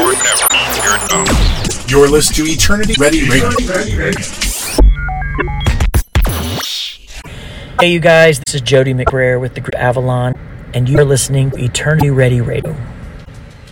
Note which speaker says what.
Speaker 1: never. Here it comes. You're listening to Eternity Ready Radio.
Speaker 2: Hey, you guys, this is Jody McBrayer with the group Avalon, and you're listening to Eternity Ready Radio.